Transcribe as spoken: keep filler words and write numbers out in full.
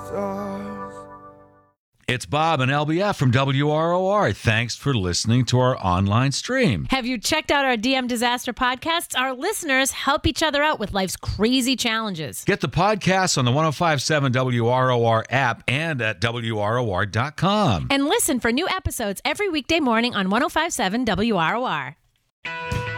stars. It's Bob and L B F from W R O R. Thanks for listening to our online stream. Have you checked out our D M Disaster podcasts? Our listeners help each other out with life's crazy challenges. Get the podcasts on the one oh five point seven W R O R app and at W R O R dot com. And listen for new episodes every weekday morning on one oh five point seven W R O R.